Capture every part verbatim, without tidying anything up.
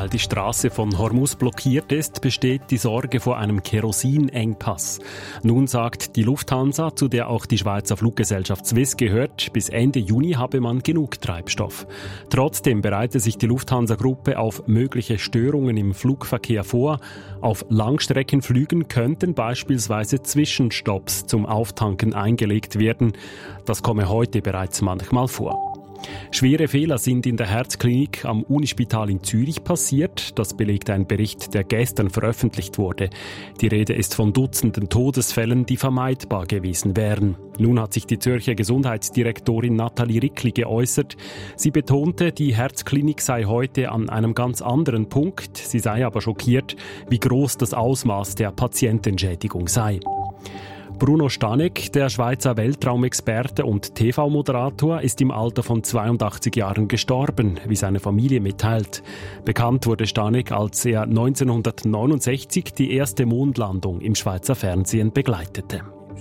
Weil die Straße von Hormuz blockiert ist, besteht die Sorge vor einem Kerosinengpass. Nun sagt die Lufthansa, zu der auch die Schweizer Fluggesellschaft Swiss gehört, bis Ende Juni habe man genug Treibstoff. Trotzdem bereitet sich die Lufthansa-Gruppe auf mögliche Störungen im Flugverkehr vor. Auf Langstreckenflügen könnten beispielsweise Zwischenstopps zum Auftanken eingelegt werden. Das komme heute bereits manchmal vor. Schwere Fehler sind in der Herzklinik am Unispital in Zürich passiert. Das belegt ein Bericht, der gestern veröffentlicht wurde. Die Rede ist von Dutzenden Todesfällen, die vermeidbar gewesen wären. Nun hat sich die Zürcher Gesundheitsdirektorin Nathalie Rickli geäußert. Sie betonte, die Herzklinik sei heute an einem ganz anderen Punkt. Sie sei aber schockiert, wie groß das Ausmaß der Patientenschädigung sei. Bruno Stanek, der Schweizer Weltraumexperte und T V-Moderator, ist im Alter von zweiundachtzig Jahren gestorben, wie seine Familie mitteilt. Bekannt wurde Stanek, als er neunzehnhundertneunundsechzig die erste Mondlandung im Schweizer Fernsehen begleitete.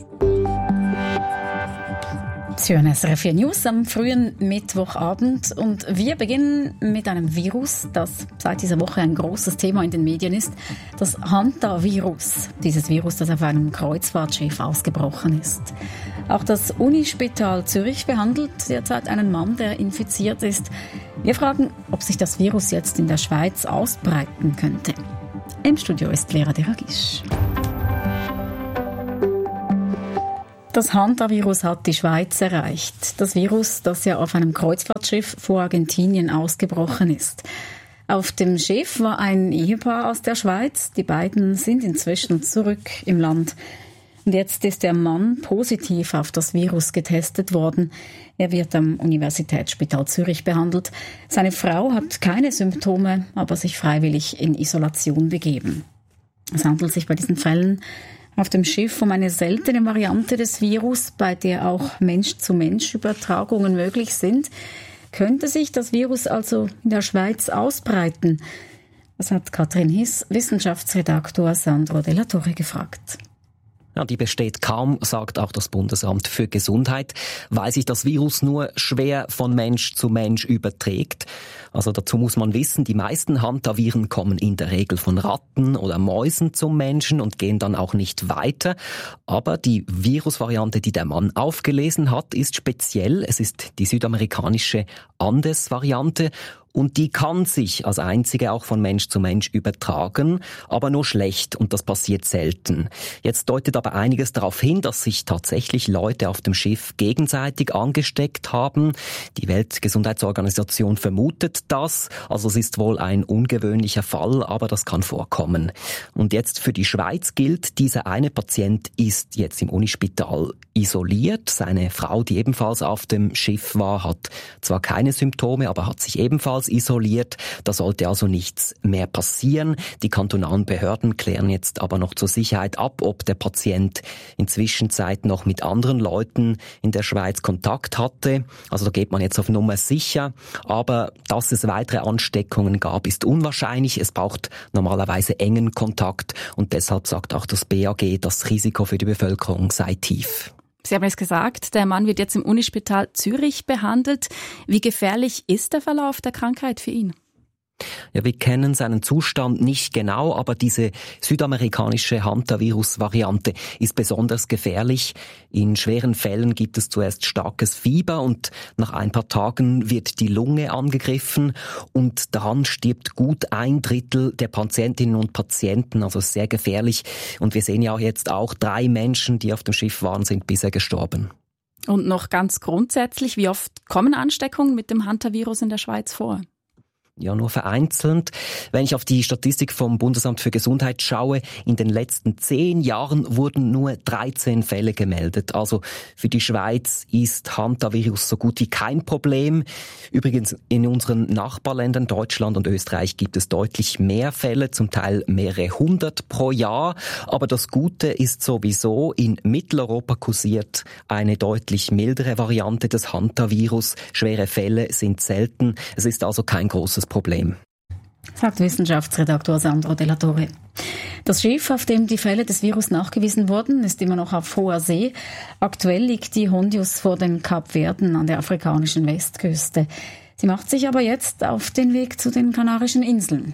Sie hören S R F vier News am frühen Mittwochabend und wir beginnen mit einem Virus, das seit dieser Woche ein großes Thema in den Medien ist, das Hantavirus. Dieses Virus, das auf einem Kreuzfahrtschiff ausgebrochen ist. Auch das Unispital Zürich behandelt derzeit einen Mann, der infiziert ist. Wir fragen, ob sich das Virus jetzt in der Schweiz ausbreiten könnte. Im Studio ist Vera Deragisch. Das Hantavirus hat die Schweiz erreicht. Das Virus, das ja auf einem Kreuzfahrtschiff vor Argentinien ausgebrochen ist. Auf dem Schiff war ein Ehepaar aus der Schweiz. Die beiden sind inzwischen zurück im Land. Und jetzt ist der Mann positiv auf das Virus getestet worden. Er wird am Universitätsspital Zürich behandelt. Seine Frau hat keine Symptome, aber sich freiwillig in Isolation begeben. Es handelt sich bei diesen Fällen auf dem Schiff um eine seltene Variante des Virus, bei der auch Mensch-zu-Mensch-Übertragungen möglich sind. Könnte sich das Virus also in der Schweiz ausbreiten? Das hat Katrin Hiss, Wissenschaftsredaktor Sandro Della Torre, gefragt. Ja, die besteht kaum, sagt auch das Bundesamt für Gesundheit, weil sich das Virus nur schwer von Mensch zu Mensch überträgt. Also dazu muss man wissen, die meisten Hantaviren kommen in der Regel von Ratten oder Mäusen zum Menschen und gehen dann auch nicht weiter. Aber die Virusvariante, die der Mann aufgelesen hat, ist speziell. Es ist die südamerikanische Andes-Variante. Und die kann sich als einzige auch von Mensch zu Mensch übertragen, aber nur schlecht und das passiert selten. Jetzt deutet aber einiges darauf hin, dass sich tatsächlich Leute auf dem Schiff gegenseitig angesteckt haben. Die Weltgesundheitsorganisation vermutet das, also es ist wohl ein ungewöhnlicher Fall, aber das kann vorkommen. Und jetzt für die Schweiz gilt, dieser eine Patient ist jetzt im Unispital isoliert. Seine Frau, die ebenfalls auf dem Schiff war, hat zwar keine Symptome, aber hat sich ebenfalls isoliert. Da sollte also nichts mehr passieren. Die kantonalen Behörden klären jetzt aber noch zur Sicherheit ab, ob der Patient inzwischen Zeit noch mit anderen Leuten in der Schweiz Kontakt hatte. Also da geht man jetzt auf Nummer sicher. Aber dass es weitere Ansteckungen gab, ist unwahrscheinlich. Es braucht normalerweise engen Kontakt und deshalb sagt auch das B A G, das Risiko für die Bevölkerung sei tief. Sie haben es gesagt, der Mann wird jetzt im Unispital Zürich behandelt. Wie gefährlich ist der Verlauf der Krankheit für ihn? Ja, wir kennen seinen Zustand nicht genau, aber diese südamerikanische Hantavirus-Variante ist besonders gefährlich. In schweren Fällen gibt es zuerst starkes Fieber und nach ein paar Tagen wird die Lunge angegriffen und daran stirbt gut ein Drittel der Patientinnen und Patienten, also sehr gefährlich. Und wir sehen ja auch jetzt auch, drei Menschen, die auf dem Schiff waren, sind bisher gestorben. Und noch ganz grundsätzlich, wie oft kommen Ansteckungen mit dem Hantavirus in der Schweiz vor? Ja, nur vereinzelt. Wenn ich auf die Statistik vom Bundesamt für Gesundheit schaue, in den letzten zehn Jahren wurden nur dreizehn Fälle gemeldet. Also für die Schweiz ist Hantavirus so gut wie kein Problem. Übrigens in unseren Nachbarländern Deutschland und Österreich gibt es deutlich mehr Fälle, zum Teil mehrere hundert pro Jahr. Aber das Gute ist sowieso, in Mitteleuropa kursiert eine deutlich mildere Variante des Hantavirus. Schwere Fälle sind selten. Es ist also kein großes Problem. Sagt Wissenschaftsredaktor Sandro Della Torre. Das Schiff, auf dem die Fälle des Virus nachgewiesen wurden, ist immer noch auf hoher See. Aktuell liegt die Hondius vor den Kapverden an der afrikanischen Westküste. Sie macht sich aber jetzt auf den Weg zu den Kanarischen Inseln.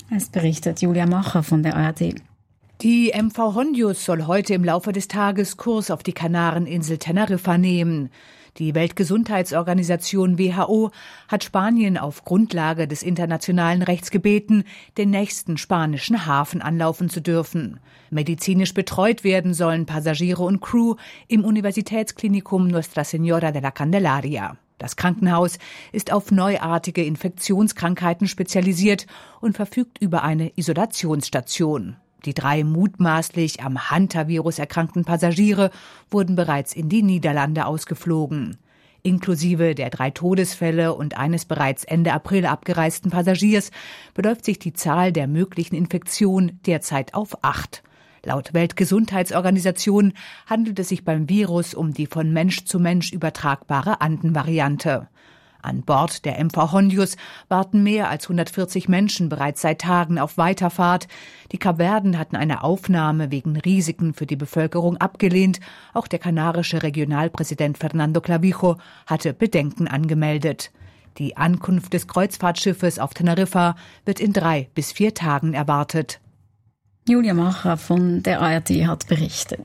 Es berichtet Julia Macher von der A R D. Die M V Hondius soll heute im Laufe des Tages Kurs auf die Kanareninsel Teneriffa nehmen. Die Weltgesundheitsorganisation W H O hat Spanien auf Grundlage des internationalen Rechts gebeten, den nächsten spanischen Hafen anlaufen zu dürfen. Medizinisch betreut werden sollen Passagiere und Crew im Universitätsklinikum Nuestra Señora de la Candelaria. Das Krankenhaus ist auf neuartige Infektionskrankheiten spezialisiert und verfügt über eine Isolationsstation. Die drei mutmaßlich am Hantavirus erkrankten Passagiere wurden bereits in die Niederlande ausgeflogen. Inklusive der drei Todesfälle und eines bereits Ende April abgereisten Passagiers beläuft sich die Zahl der möglichen Infektionen derzeit auf acht. Laut Weltgesundheitsorganisation handelt es sich beim Virus um die von Mensch zu Mensch übertragbare Anden-Variante. An Bord der M V Hondius warten mehr als hundertvierzig Menschen bereits seit Tagen auf Weiterfahrt. Die Kapverden hatten eine Aufnahme wegen Risiken für die Bevölkerung abgelehnt. Auch der kanarische Regionalpräsident Fernando Clavijo hatte Bedenken angemeldet. Die Ankunft des Kreuzfahrtschiffes auf Teneriffa wird in drei bis vier Tagen erwartet. Julia Macher von der A R D hat berichtet.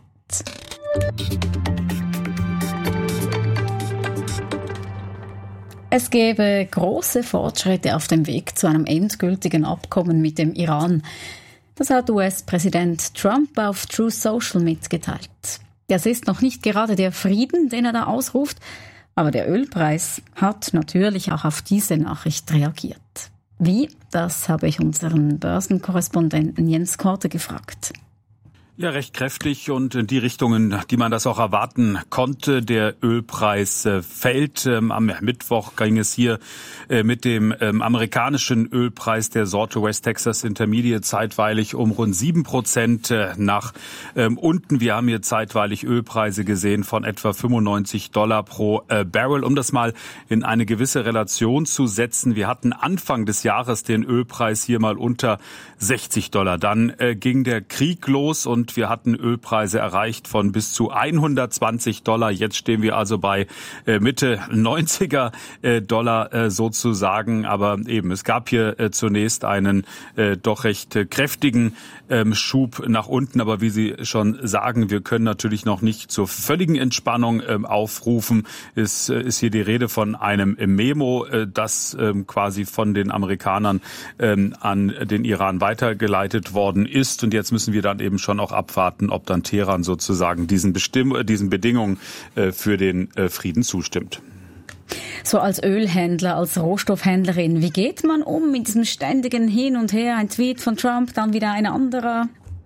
Es gäbe große Fortschritte auf dem Weg zu einem endgültigen Abkommen mit dem Iran. Das hat U S-Präsident Trump auf Truth Social mitgeteilt. Das ist noch nicht gerade der Frieden, den er da ausruft, aber der Ölpreis hat natürlich auch auf diese Nachricht reagiert. Wie? Das habe ich unseren Börsenkorrespondenten Jens Korte gefragt. Ja, recht kräftig und in die Richtungen, die man das auch erwarten konnte. Der Ölpreis äh, fällt. Ähm, am Mittwoch ging es hier äh, mit dem ähm, amerikanischen Ölpreis der Sorte West Texas Intermediate zeitweilig um rund sieben Prozent äh, nach ähm, unten. Wir haben hier zeitweilig Ölpreise gesehen von etwa fünfundneunzig Dollar pro äh, Barrel. Um das mal in eine gewisse Relation zu setzen. Wir hatten Anfang des Jahres den Ölpreis hier mal unter sechzig Dollar. Dann äh, ging der Krieg los und Und wir hatten Ölpreise erreicht von bis zu hundertzwanzig Dollar. Jetzt stehen wir also bei äh, Mitte neunziger äh, Dollar äh, sozusagen. Aber eben, es gab hier äh, zunächst einen äh, doch recht äh, kräftigen ähm, Schub nach unten. Aber wie Sie schon sagen, wir können natürlich noch nicht zur völligen Entspannung ähm, aufrufen. Es äh, ist hier die Rede von einem Memo, äh, das ähm, quasi von den Amerikanern ähm, an den Iran weitergeleitet worden ist. Und jetzt müssen wir dann eben schon auch abwarten, ob dann Teheran sozusagen diesen, Bestimm- diesen Bedingungen äh, für den äh, Frieden zustimmt. So als Ölhändler, als Rohstoffhändlerin, wie geht man um mit diesem ständigen Hin und Her? Ein Tweet von Trump, dann wieder ein anderer.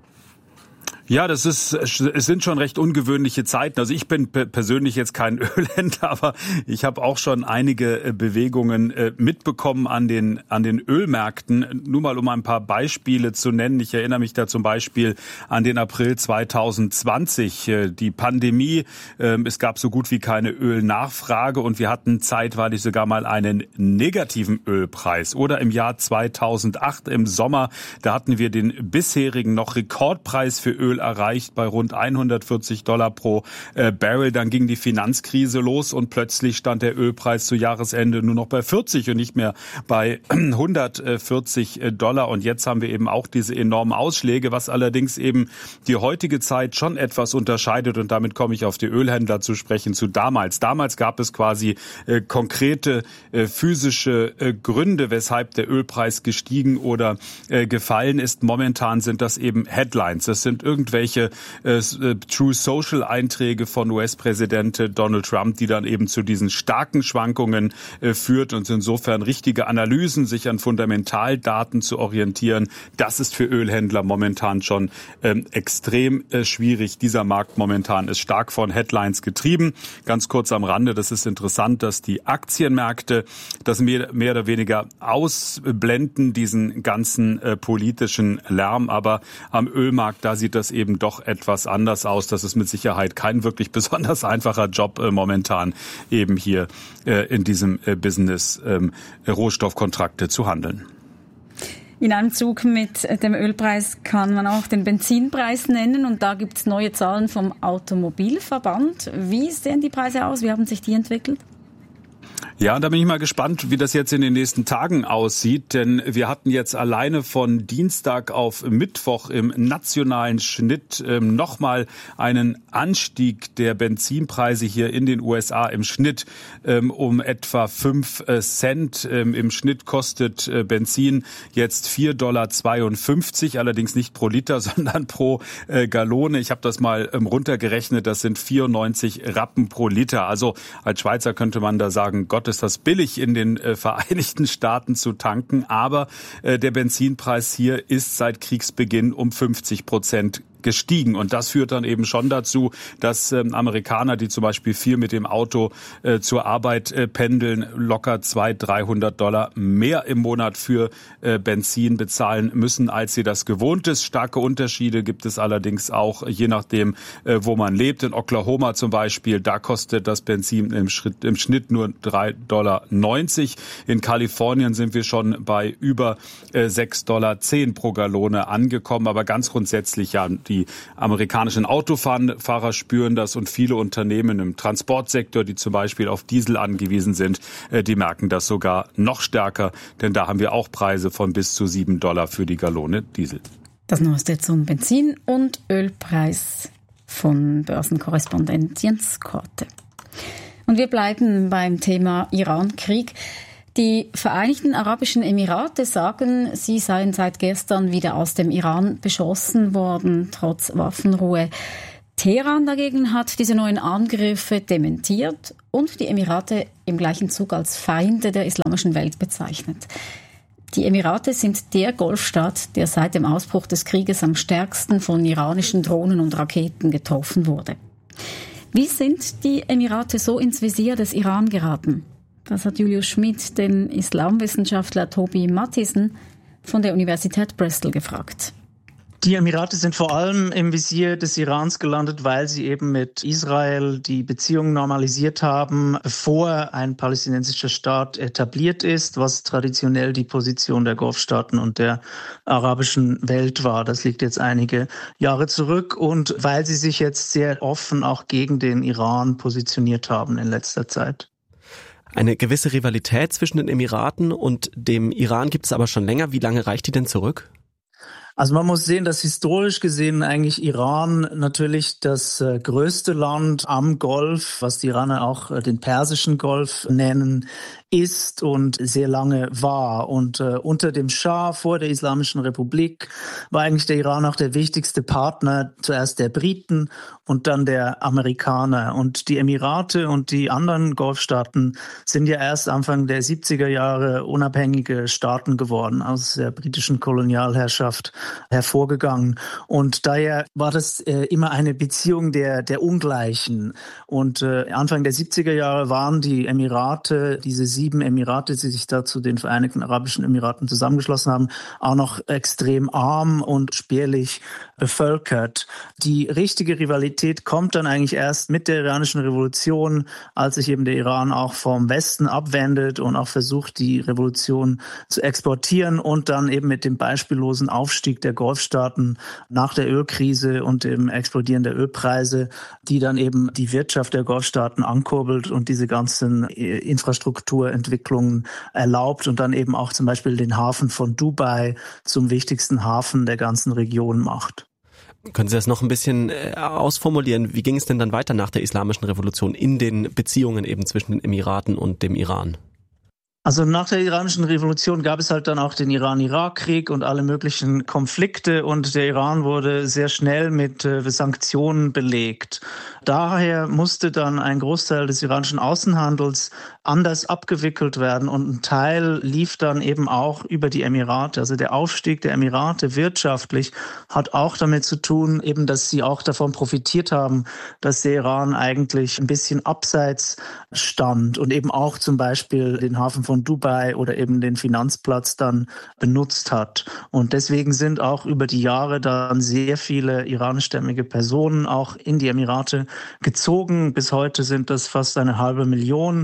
Ja, das ist, es sind schon recht ungewöhnliche Zeiten. Also ich bin persönlich jetzt kein Ölhändler, aber ich habe auch schon einige Bewegungen mitbekommen an den, an den Ölmärkten. Nur mal um ein paar Beispiele zu nennen. Ich erinnere mich da zum Beispiel an den April zweitausendzwanzig, die Pandemie. Es gab so gut wie keine Ölnachfrage und wir hatten zeitweilig sogar mal einen negativen Ölpreis. Oder im Jahr zweitausendacht im Sommer, da hatten wir den bisherigen noch Rekordpreis für Öl erreicht bei rund hundertvierzig Dollar pro äh, Barrel. Dann ging die Finanzkrise los und plötzlich stand der Ölpreis zu Jahresende nur noch bei vierzig und nicht mehr bei hundertvierzig Dollar. Und jetzt haben wir eben auch diese enormen Ausschläge, was allerdings eben die heutige Zeit schon etwas unterscheidet. Und damit komme ich auf die Ölhändler zu sprechen zu damals. Damals gab es quasi äh, konkrete äh, physische äh, Gründe, weshalb der Ölpreis gestiegen oder äh, gefallen ist. Momentan sind das eben Headlines. Das sind irgendwelche äh, True Social Einträge von U S-Präsident Donald Trump, die dann eben zu diesen starken Schwankungen äh, führt und insofern richtige Analysen, sich an Fundamentaldaten zu orientieren. Das ist für Ölhändler momentan schon ähm, extrem äh, schwierig. Dieser Markt momentan ist stark von Headlines getrieben. Ganz kurz am Rande, das ist interessant, dass die Aktienmärkte das mehr, mehr oder weniger ausblenden, diesen ganzen äh, politischen Lärm. Aber am Ölmarkt, da sieht das eben doch etwas anders aus. Das ist mit Sicherheit kein wirklich besonders einfacher Job äh, momentan eben hier äh, in diesem äh, Business ähm, Rohstoffkontrakte zu handeln. In einem Zug mit dem Ölpreis kann man auch den Benzinpreis nennen und da gibt es neue Zahlen vom Automobilverband. Wie sehen die Preise aus? Wie haben sich die entwickelt? Ja, und da bin ich mal gespannt, wie das jetzt in den nächsten Tagen aussieht, denn wir hatten jetzt alleine von Dienstag auf Mittwoch im nationalen Schnitt ähm, nochmal einen Anstieg der Benzinpreise hier in den U S A im Schnitt ähm, um etwa fünf Cent. Ähm, Im Schnitt kostet äh, Benzin jetzt vier Komma zweiundfünfzig Dollar, allerdings nicht pro Liter, sondern pro äh, Gallone. Ich habe das mal ähm, runtergerechnet, das sind vierundneunzig Rappen pro Liter. Also als Schweizer könnte man da sagen, Gott, ist das billig in den äh, Vereinigten Staaten zu tanken, aber äh, der Benzinpreis hier ist seit Kriegsbeginn um fünfzig Prozent gestiegen. Und das führt dann eben schon dazu, dass ähm, Amerikaner, die zum Beispiel viel mit dem Auto äh, zur Arbeit äh, pendeln, locker zweihundert, dreihundert Dollar mehr im Monat für äh, Benzin bezahlen müssen, als sie das gewohnt ist. Starke Unterschiede gibt es allerdings auch, je nachdem, äh, wo man lebt. In Oklahoma zum Beispiel, da kostet das Benzin im, Schritt, im Schnitt nur drei Komma neunzig Dollar. In Kalifornien sind wir schon bei über äh, sechs Komma zehn Dollar pro Gallone angekommen. Aber ganz grundsätzlich, ja, die Die amerikanischen Autofahrer spüren das und viele Unternehmen im Transportsektor, die zum Beispiel auf Diesel angewiesen sind, die merken das sogar noch stärker, denn da haben wir auch Preise von bis zu sieben Dollar für die Gallone Diesel. Das Neueste zum Benzin- und Ölpreis von Börsenkorrespondent Jens Korte. Und wir bleiben beim Thema Iran-Krieg. Die Vereinigten Arabischen Emirate sagen, sie seien seit gestern wieder aus dem Iran beschossen worden, trotz Waffenruhe. Teheran dagegen hat diese neuen Angriffe dementiert und die Emirate im gleichen Zug als Feinde der islamischen Welt bezeichnet. Die Emirate sind der Golfstaat, der seit dem Ausbruch des Krieges am stärksten von iranischen Drohnen und Raketen getroffen wurde. Wie sind die Emirate so ins Visier des Iran geraten? Das hat Julius Schmidt den Islamwissenschaftler Toby Matthiesen von der Universität Bristol gefragt. Die Emirate sind vor allem im Visier des Irans gelandet, weil sie eben mit Israel die Beziehungen normalisiert haben, bevor ein palästinensischer Staat etabliert ist, was traditionell die Position der Golfstaaten und der arabischen Welt war. Das liegt jetzt einige Jahre zurück und weil sie sich jetzt sehr offen auch gegen den Iran positioniert haben in letzter Zeit. Eine gewisse Rivalität zwischen den Emiraten und dem Iran gibt es aber schon länger. Wie lange reicht die denn zurück? Also man muss sehen, dass historisch gesehen eigentlich Iran natürlich das äh, größte Land am Golf, was die Iraner auch äh, den Persischen Golf nennen, ist und sehr lange war. Und äh, unter dem Schah vor der Islamischen Republik war eigentlich der Iran auch der wichtigste Partner, zuerst der Briten und dann der Amerikaner. Und die Emirate und die anderen Golfstaaten sind ja erst Anfang der siebziger Jahre unabhängige Staaten geworden, aus der britischen Kolonialherrschaft hervorgegangen. Und daher war das äh, immer eine Beziehung der, der Ungleichen. Und äh, Anfang der siebziger Jahre waren die Emirate, diese sieben Emirate, die sich da zu den Vereinigten Arabischen Emiraten zusammengeschlossen haben, auch noch extrem arm und spärlich bevölkert. Die richtige Rivalität kommt dann eigentlich erst mit der iranischen Revolution, als sich eben der Iran auch vom Westen abwendet und auch versucht, die Revolution zu exportieren und dann eben mit dem beispiellosen Aufstieg der Golfstaaten nach der Ölkrise und dem Explodieren der Ölpreise, die dann eben die Wirtschaft der Golfstaaten ankurbelt und diese ganzen Infrastrukturentwicklungen erlaubt und dann eben auch zum Beispiel den Hafen von Dubai zum wichtigsten Hafen der ganzen Region macht. Können Sie das noch ein bisschen ausformulieren? Wie ging es denn dann weiter nach der Islamischen Revolution in den Beziehungen eben zwischen den Emiraten und dem Iran? Also nach der iranischen Revolution gab es halt dann auch den Iran-Irak-Krieg und alle möglichen Konflikte und der Iran wurde sehr schnell mit äh, Sanktionen belegt. Daher musste dann ein Großteil des iranischen Außenhandels anders abgewickelt werden und ein Teil lief dann eben auch über die Emirate. Also der Aufstieg der Emirate wirtschaftlich hat auch damit zu tun, eben, dass sie auch davon profitiert haben, dass der Iran eigentlich ein bisschen abseits stand und eben auch zum Beispiel den Hafen von Dubai oder eben den Finanzplatz dann benutzt hat. Und deswegen sind auch über die Jahre dann sehr viele iranischstämmige Personen auch in die Emirate gezogen. Bis heute sind das fast eine halbe Million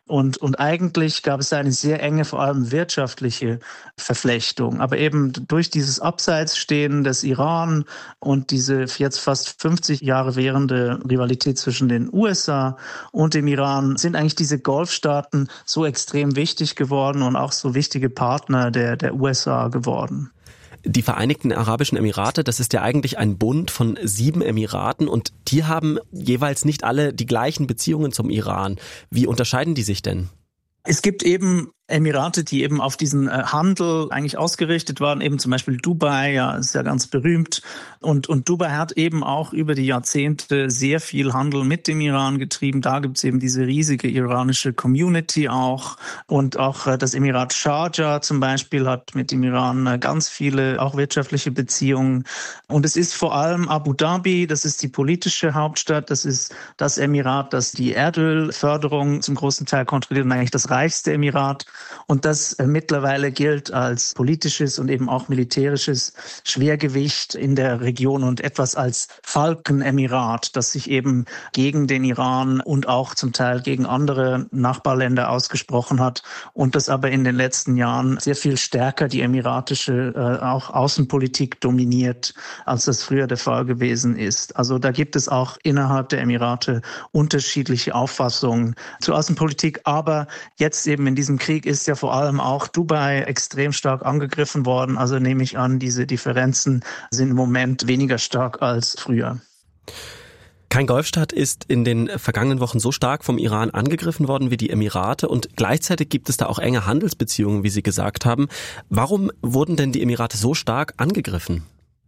Und, und eigentlich gab es eine sehr enge, vor allem wirtschaftliche Verflechtung. Aber eben durch dieses Abseitsstehen des Iran und diese jetzt fast fünfzig Jahre währende Rivalität zwischen den U S A und dem Iran sind eigentlich diese Golfstaaten so extrem wichtig geworden und auch so wichtige Partner der, der U S A geworden. Die Vereinigten Arabischen Emirate, das ist ja eigentlich ein Bund von sieben Emiraten und die haben jeweils nicht alle die gleichen Beziehungen zum Iran. Wie unterscheiden die sich denn? Es gibt eben Emirate, die eben auf diesen Handel eigentlich ausgerichtet waren, eben zum Beispiel Dubai, ja, ist ja ganz berühmt. Und, und Dubai hat eben auch über die Jahrzehnte sehr viel Handel mit dem Iran getrieben. Da gibt es eben diese riesige iranische Community auch. Und auch das Emirat Sharjah zum Beispiel hat mit dem Iran ganz viele auch wirtschaftliche Beziehungen. Und es ist vor allem Abu Dhabi, das ist die politische Hauptstadt, das ist das Emirat, das die Erdölförderung zum großen Teil kontrolliert und eigentlich das reichste Emirat. Und das äh, mittlerweile gilt als politisches und eben auch militärisches Schwergewicht in der Region und etwas als Falkenemirat, das sich eben gegen den Iran und auch zum Teil gegen andere Nachbarländer ausgesprochen hat und das aber in den letzten Jahren sehr viel stärker die emiratische äh, auch Außenpolitik dominiert, als das früher der Fall gewesen ist. Also da gibt es auch innerhalb der Emirate unterschiedliche Auffassungen zur Außenpolitik, aber jetzt eben in diesem Krieg ist ja vor allem auch Dubai extrem stark angegriffen worden. Also nehme ich an, diese Differenzen sind im Moment weniger stark als früher. Kein Golfstaat ist in den vergangenen Wochen so stark vom Iran angegriffen worden wie die Emirate und gleichzeitig gibt es da auch enge Handelsbeziehungen, wie Sie gesagt haben. Warum wurden denn die Emirate so stark angegriffen?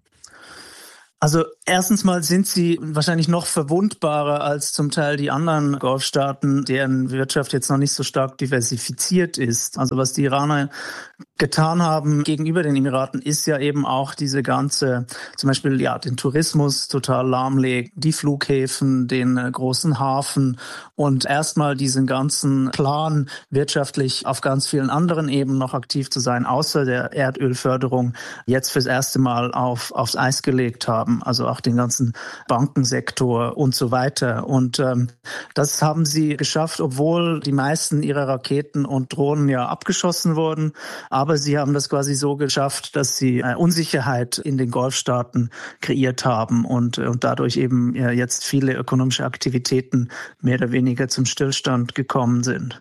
Also erstens mal sind sie wahrscheinlich noch verwundbarer als zum Teil die anderen Golfstaaten, deren Wirtschaft jetzt noch nicht so stark diversifiziert ist. Also was die Iraner getan haben gegenüber den Emiraten ist ja eben auch diese ganze, zum Beispiel ja den Tourismus total lahmlegen, die Flughäfen, den äh, großen Hafen und erstmal diesen ganzen Plan, wirtschaftlich auf ganz vielen anderen Ebenen noch aktiv zu sein, außer der Erdölförderung, jetzt fürs erste Mal auf aufs Eis gelegt haben. Also auch den ganzen Bankensektor und so weiter. Und ähm, das haben sie geschafft, obwohl die meisten ihrer Raketen und Drohnen ja abgeschossen wurden. Aber sie haben das quasi so geschafft, dass sie äh, Unsicherheit in den Golfstaaten kreiert haben und, und dadurch eben ja, jetzt viele ökonomische Aktivitäten mehr oder weniger zum Stillstand gekommen sind.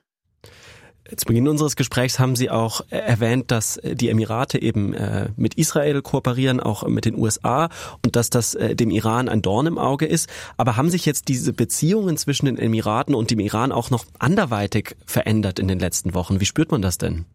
Zu Beginn unseres Gesprächs haben Sie auch erwähnt, dass die Emirate eben äh, mit Israel kooperieren, auch mit den U S A und dass das äh, dem Iran ein Dorn im Auge ist. Aber haben sich jetzt diese Beziehungen zwischen den Emiraten und dem Iran auch noch anderweitig verändert in den letzten Wochen? Wie spürt man das denn?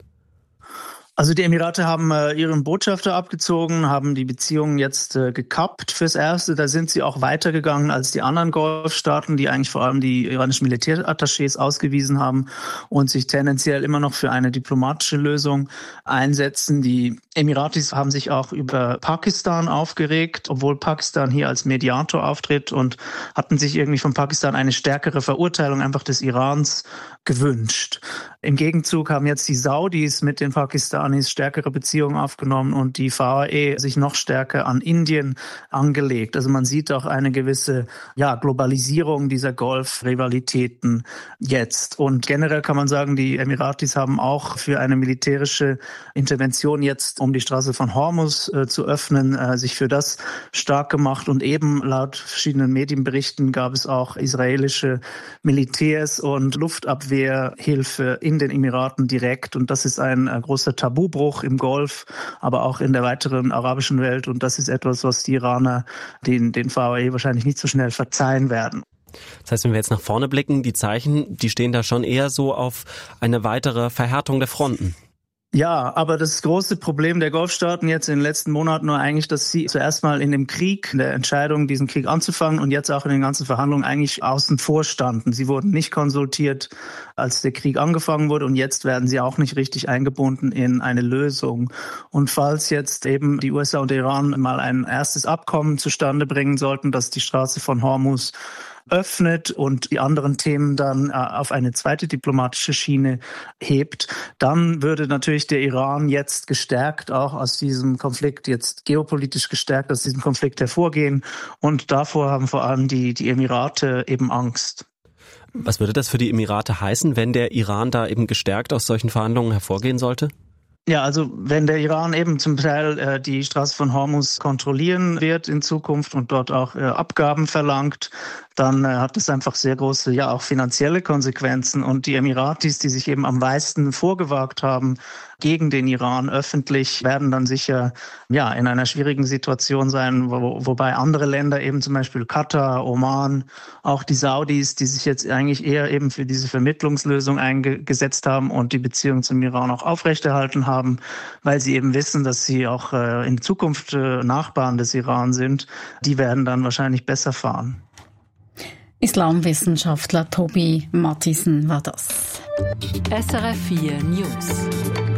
Also die Emirate haben äh, ihren Botschafter abgezogen, haben die Beziehungen jetzt äh, gekappt fürs Erste. Da sind sie auch weitergegangen als die anderen Golfstaaten, die eigentlich vor allem die iranischen Militärattachés ausgewiesen haben und sich tendenziell immer noch für eine diplomatische Lösung einsetzen. Die Emiratis haben sich auch über Pakistan aufgeregt, obwohl Pakistan hier als Mediator auftritt und hatten sich irgendwie von Pakistan eine stärkere Verurteilung einfach des Irans gewünscht. Im Gegenzug haben jetzt die Saudis mit den Pakistanis stärkere Beziehungen aufgenommen und die V A E sich noch stärker an Indien angelegt. Also man sieht auch eine gewisse ja, Globalisierung dieser Golf-Rivalitäten jetzt. Und generell kann man sagen, die Emiratis haben auch für eine militärische Intervention jetzt, um die Straße von Hormuz äh, zu öffnen, äh, sich für das stark gemacht. Und eben laut verschiedenen Medienberichten gab es auch israelische Militärs und Luftabwehrhilfe in den Emiraten direkt. Und das ist ein äh, großer Tabubruch im Golf, aber auch in der weiteren arabischen Welt. Und das ist etwas, was die Iraner den, den V A E wahrscheinlich nicht so schnell verzeihen werden. Das heißt, wenn wir jetzt nach vorne blicken, die Zeichen, die stehen da schon eher so auf eine weitere Verhärtung der Fronten. Ja, aber das große Problem der Golfstaaten jetzt in den letzten Monaten war eigentlich, dass sie zuerst mal in dem Krieg, in der Entscheidung, diesen Krieg anzufangen und jetzt auch in den ganzen Verhandlungen eigentlich außen vor standen. Sie wurden nicht konsultiert, als der Krieg angefangen wurde und jetzt werden sie auch nicht richtig eingebunden in eine Lösung. Und falls jetzt eben die U S A und der Iran mal ein erstes Abkommen zustande bringen sollten, dass die Straße von Hormuz öffnet und die anderen Themen dann äh, auf eine zweite diplomatische Schiene hebt, dann würde natürlich der Iran jetzt gestärkt auch aus diesem Konflikt, jetzt geopolitisch gestärkt aus diesem Konflikt hervorgehen und davor haben vor allem die, die Emirate eben Angst. Was würde das für die Emirate heißen, wenn der Iran da eben gestärkt aus solchen Verhandlungen hervorgehen sollte? Ja, also wenn der Iran eben zum Teil äh, die Straße von Hormuz kontrollieren wird in Zukunft und dort auch äh, Abgaben verlangt, dann äh, hat das einfach sehr große, ja auch finanzielle Konsequenzen. Und die Emiratis, die sich eben am meisten vorgewagt haben gegen den Iran öffentlich, werden dann sicher ja in einer schwierigen Situation sein, wo, wobei andere Länder, eben zum Beispiel Katar, Oman, auch die Saudis, die sich jetzt eigentlich eher eben für diese Vermittlungslösung eingesetzt haben und die Beziehung zum Iran auch aufrechterhalten haben, weil sie eben wissen, dass sie auch äh, in Zukunft äh, Nachbarn des Iran sind, die werden dann wahrscheinlich besser fahren. Islamwissenschaftler Tobi Matthiesen war das. S R F vier News.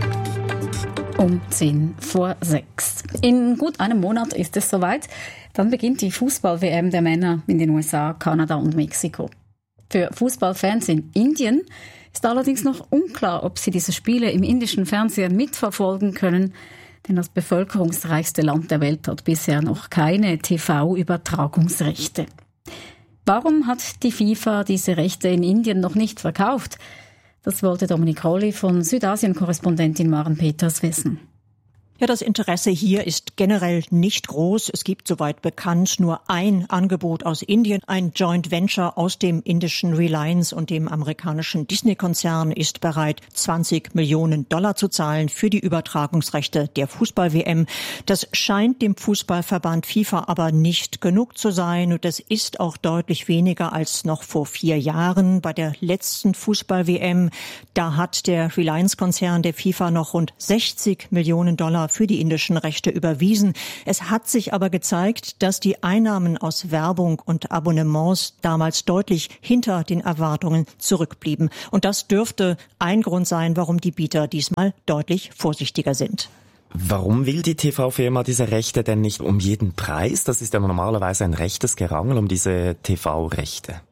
Um zehn vor sechs. In gut einem Monat ist es soweit. Dann beginnt die Fußball-W M der Männer in den U S A, Kanada und Mexiko. Für Fußballfans in Indien ist allerdings noch unklar, ob sie diese Spiele im indischen Fernsehen mitverfolgen können, denn das bevölkerungsreichste Land der Welt hat bisher noch keine T V-Übertragungsrechte. Warum hat die FIFA diese Rechte in Indien noch nicht verkauft? Das wollte Dominik Rolli von Südasien-Korrespondentin Maren Peters wissen. Ja, das Interesse hier ist generell nicht groß. Es gibt, soweit bekannt, nur ein Angebot aus Indien. Ein Joint Venture aus dem indischen Reliance und dem amerikanischen Disney-Konzern ist bereit, zwanzig Millionen Dollar zu zahlen für die Übertragungsrechte der Fußball-W M. Das scheint dem Fußballverband FIFA aber nicht genug zu sein. Und das ist auch deutlich weniger als noch vor vier Jahren. Bei der letzten Fußball-W M, da hat der Reliance-Konzern der FIFA noch rund sechzig Millionen Dollar für die indischen Rechte überwiesen. Es hat sich aber gezeigt, dass die Einnahmen aus Werbung und Abonnements damals deutlich hinter den Erwartungen zurückblieben. Und das dürfte ein Grund sein, warum die Bieter diesmal deutlich vorsichtiger sind. Warum will die T V-Firma diese Rechte denn nicht um jeden Preis? Das ist ja normalerweise ein rechtes Gerangel um diese T V-Rechte.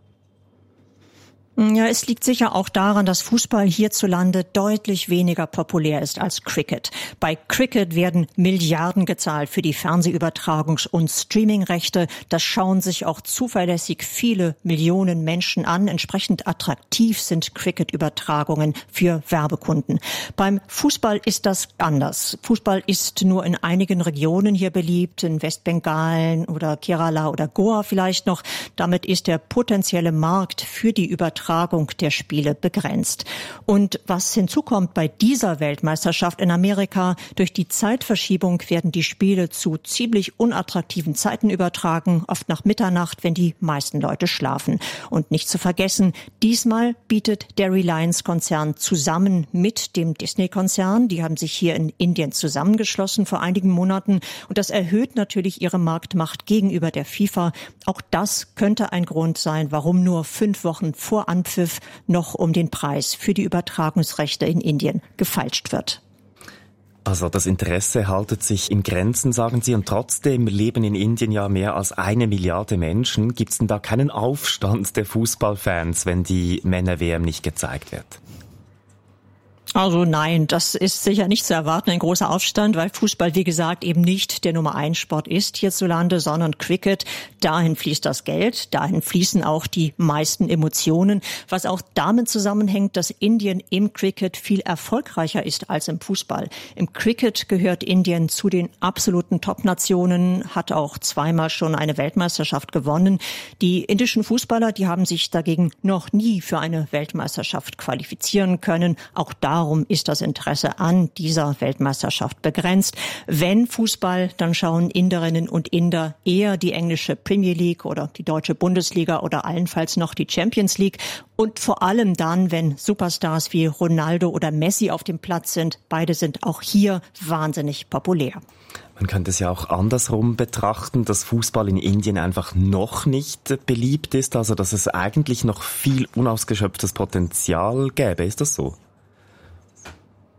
Ja, es liegt sicher auch daran, dass Fußball hierzulande deutlich weniger populär ist als Cricket. Bei Cricket werden Milliarden gezahlt für die Fernsehübertragungs- und Streamingrechte. Das schauen sich auch zuverlässig viele Millionen Menschen an. Entsprechend attraktiv sind Cricket-Übertragungen für Werbekunden. Beim Fußball ist das anders. Fußball ist nur in einigen Regionen hier beliebt, in Westbengalen oder Kerala oder Goa vielleicht noch. Damit ist der potenzielle Markt für die Übertragung der Spiele begrenzt. Und was hinzukommt bei dieser Weltmeisterschaft in Amerika, durch die Zeitverschiebung werden die Spiele zu ziemlich unattraktiven Zeiten übertragen, oft nach Mitternacht, wenn die meisten Leute schlafen. Und nicht zu vergessen, diesmal bietet der Reliance-Konzern zusammen mit dem Disney-Konzern, die haben sich hier in Indien zusammengeschlossen vor einigen Monaten, und das erhöht natürlich ihre Marktmacht gegenüber der FIFA. Auch das könnte ein Grund sein, warum nur fünf Wochen vor Anpfiff noch um den Preis für die Übertragungsrechte in Indien gefeilscht wird. Also das Interesse haltet sich in Grenzen, sagen Sie, und trotzdem leben in Indien ja mehr als eine Milliarde Menschen. Gibt es denn da keinen Aufstand der Fußballfans, wenn die Männer-W M nicht gezeigt wird? Also nein, das ist sicher nicht zu erwarten, ein großer Aufstand, weil Fußball, wie gesagt, eben nicht der Nummer eins Sport ist hierzulande, sondern Cricket. Dahin fließt das Geld, dahin fließen auch die meisten Emotionen, was auch damit zusammenhängt, dass Indien im Cricket viel erfolgreicher ist als im Fußball. Im Cricket gehört Indien zu den absoluten Top-Nationen, hat auch zweimal schon eine Weltmeisterschaft gewonnen. Die indischen Fußballer, die haben sich dagegen noch nie für eine Weltmeisterschaft qualifizieren können. Auch da Darum ist das Interesse an dieser Weltmeisterschaft begrenzt. Wenn Fußball, dann schauen Inderinnen und Inder eher die englische Premier League oder die deutsche Bundesliga oder allenfalls noch die Champions League. Und vor allem dann, wenn Superstars wie Ronaldo oder Messi auf dem Platz sind. Beide sind auch hier wahnsinnig populär. Man könnte es ja auch andersrum betrachten, dass Fußball in Indien einfach noch nicht beliebt ist, also dass es eigentlich noch viel unausgeschöpftes Potenzial gäbe. Ist das so?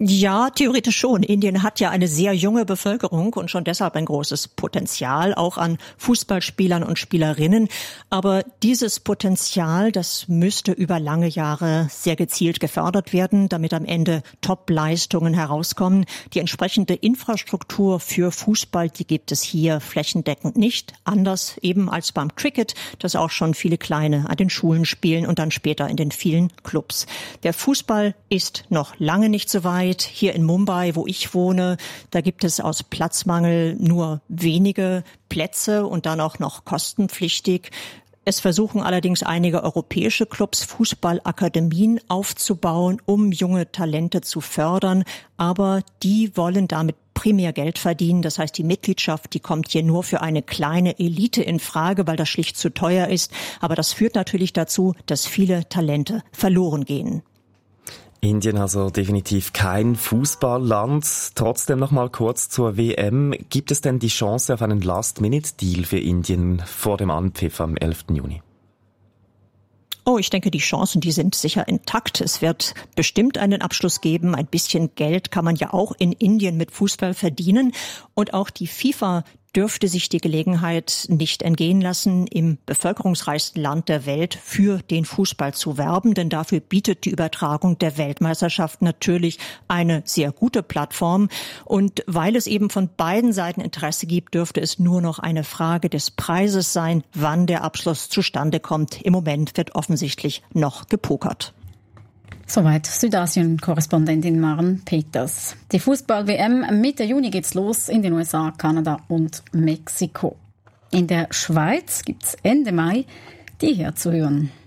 Ja, theoretisch schon. Indien hat ja eine sehr junge Bevölkerung und schon deshalb ein großes Potenzial, auch an Fußballspielern und Spielerinnen. Aber dieses Potenzial, das müsste über lange Jahre sehr gezielt gefördert werden, damit am Ende Top-Leistungen herauskommen. Die entsprechende Infrastruktur für Fußball, die gibt es hier flächendeckend nicht. Anders eben als beim Cricket, das auch schon viele Kleine an den Schulen spielen und dann später in den vielen Clubs. Der Fußball ist noch lange nicht so weit. Hier in Mumbai, wo ich wohne, da gibt es aus Platzmangel nur wenige Plätze und dann auch noch kostenpflichtig. Es versuchen allerdings einige europäische Clubs, Fußballakademien aufzubauen, um junge Talente zu fördern. Aber die wollen damit primär Geld verdienen. Das heißt, die Mitgliedschaft, die kommt hier nur für eine kleine Elite in Frage, weil das schlicht zu teuer ist. Aber das führt natürlich dazu, dass viele Talente verloren gehen. Indien also definitiv kein Fußballland. Trotzdem noch mal kurz zur W M. Gibt es denn die Chance auf einen Last-Minute-Deal für Indien vor dem Anpfiff am elften Juni? Oh, ich denke, die Chancen, die sind sicher intakt. Es wird bestimmt einen Abschluss geben. Ein bisschen Geld kann man ja auch in Indien mit Fußball verdienen. Und auch die FIFA dürfte sich die Gelegenheit nicht entgehen lassen, im bevölkerungsreichsten Land der Welt für den Fußball zu werben, denn dafür bietet die Übertragung der Weltmeisterschaft natürlich eine sehr gute Plattform. Und weil es eben von beiden Seiten Interesse gibt, dürfte es nur noch eine Frage des Preises sein, wann der Abschluss zustande kommt. Im Moment wird offensichtlich noch gepokert. Soweit Südasien-Korrespondentin Maren Peters. Die Fußball-W M Mitte Juni geht's los in den U S A, Kanada und Mexiko. In der Schweiz gibt's Ende Mai die herzuhören.